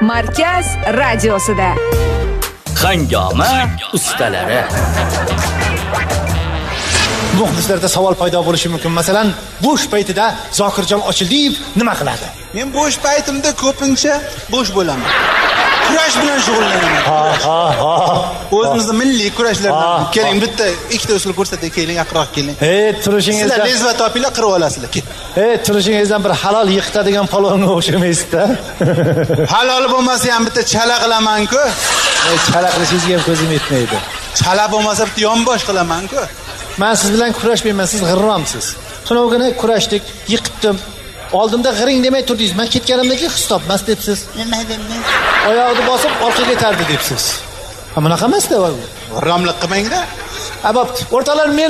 Markaz radiosida. Hangoma ustalari. Muxlislarda savol paydo bo'lishi mumkin. Masalan, bo'sh paytida Zokirjon Ochildiyev nima qiladi? Men bo'sh paytimda ko'pincha bo'sh bo'laman. Kurash bilan shug'ullanaman. O'zimizning milliy kurashlardan keling, bitta ikkita usul ko'rsatay, keling, yaqinroq keling. Turishingizdan sizlar lezvat topinglar, qirib olasizlar. Turishingizdan bir halol yiqitadigan palonga o'xshamaysizda. Halol bo'lmasa ham bitta chala qilaman-ku. Chala qilishingizga ham ko'zim yetmaydi. Chala bo'lmasa bitta yonbosh qilaman-ku. Men siz bilan kurashmayman, siz g'irromsiz. Tunog'ini kurashdik, yiqitdim. Oldimda g'iring demay turdingiz. Men ketganimdan keyin hisob mas debsiz. Nima dedim? Oyoqni bosib orqaga tardi debsiz. Bunaqa emas-da. G'irromlik qilmang-da. Bo'pti. O'rtalar men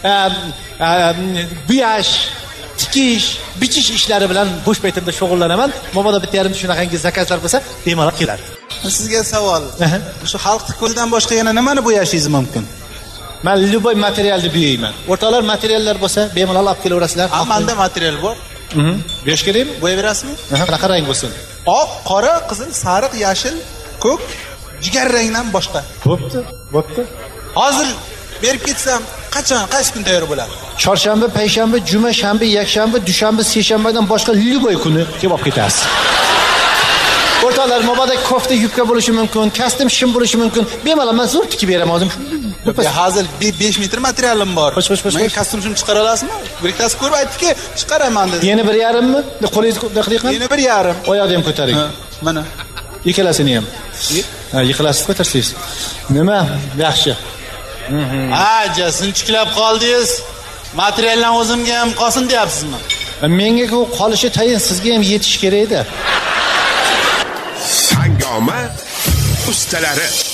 buyash, tikish, bichish ishlari bilan bo'sh paytimda shug'ullanaman. Mobodo bitta yarim shunaqangi zakazlar bo'lsa, bemalol keladi. Sizga savol. Shu xalqning ko'zidan boshqa yana nimani bo'yashingiz mumkin? Men любой materialni bo'yayman. O'rtalar materiallar bo'lsa, bemalol olib kelaverasizlar. Menda material bor. Berish kerakmi? Bo'yab berasizmi? Qanaqa rang bo'lsin? Oq, qora, qizil, sariq, yashil, ko'k, jigar rangdan boshqa. Bo'pti. Hozir berib ketsam, qachon, qaysi kun tayyor bo'ladi? Chorshanba, payshanba, juma, shanba, yakshanba, dushanba, seshanbadan boshqa любой kuni kelib olib ketasiz. O'rtalar mobodo kofta yubka bo'lishi mumkin, kostyum shim bo'lishi mumkin. Bemalol men zo'r tikib beraman o'zim. Hozir 5 metr materialim bor. Men kostyum shim chiqara olasizmi? Bittasi ko'rib aytdiki, chiqaraman dedi. Yana 1.5 mi? Qo'lingizni daqiqan? Yana 1.5. Oyoqni ham ko'taring. Mana. Ikkalasini ham. Yiqilasiz, ko'tarsiz. Nima? Yaxshi. Sinchiklab qoldingiz. Materialdan o'zimga ham qolsin deyapsizmi? Menga ku qolishi tayin, sizga ham yetish kerak edi. Hangoma ustalari.